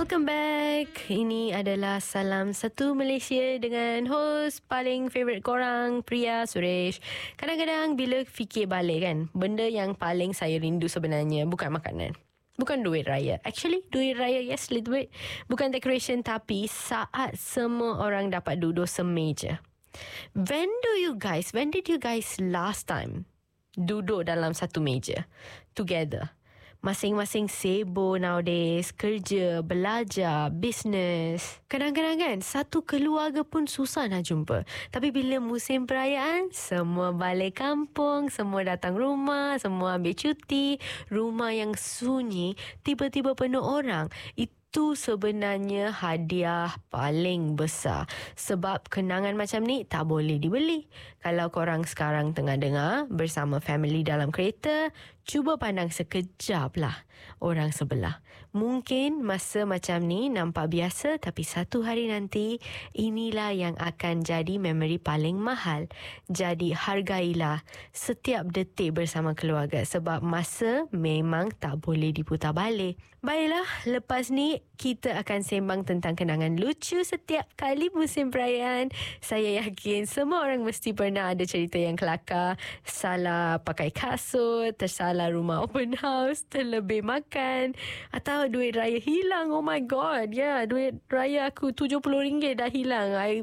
Welcome back. Ini adalah Salam Satu Malaysia dengan host paling favourite korang, Priya Suresh. Kadang-kadang bila fikir balik kan, benda yang paling saya rindu sebenarnya bukan makanan, bukan duit raya. Actually, duit raya yes, little bit. Bukan decoration, tapi saat semua orang dapat duduk semeja. When did you guys last time duduk dalam satu meja together? Masing-masing sibuk nowadays, kerja, belajar, bisnes. Kadang-kadang kan, satu keluarga pun susah nak jumpa. Tapi bila musim perayaan, semua balik kampung, semua datang rumah, semua ambil cuti. Rumah yang sunyi, tiba-tiba penuh orang. Itu sebenarnya hadiah paling besar. Sebab kenangan macam ni tak boleh dibeli. Kalau korang sekarang tengah dengar bersama family dalam kereta, cuba pandang sekejap lah orang sebelah. Mungkin masa macam ni nampak biasa, tapi satu hari nanti inilah yang akan jadi memori paling mahal. Jadi hargailah setiap detik bersama keluarga, sebab masa memang tak boleh diputar balik. Baiklah, lepas ni kita akan sembang tentang kenangan lucu setiap kali musim perayaan. Saya yakin semua orang mesti pernah ada cerita yang kelakar. Salah pakai kasut, tersalah rumah open house, terlebih makan, atau duit raya hilang. Oh my god, ya, duit raya aku RM70 dah hilang.